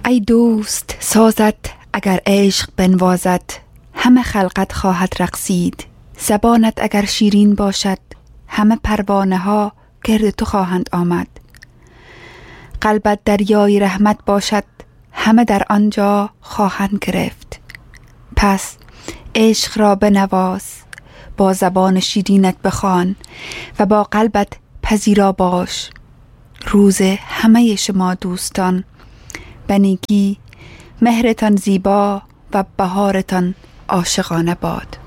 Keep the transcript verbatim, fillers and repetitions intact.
ای دوست سازد اگر عشق بنوازد، همه خلقت خواهد رقصید. زبانت اگر شیرین باشد، همه پروانه ها گرد تو خواهند آمد. قلبت دریای رحمت باشد، همه در آنجا خواهند گرفت. پس عشق را بنواز، با زبان شیرینت بخوان و با قلبت پذیرا باش. روز همه شما دوستان، بنیگی، مهرتان زیبا و بهارتان عاشقانه باد.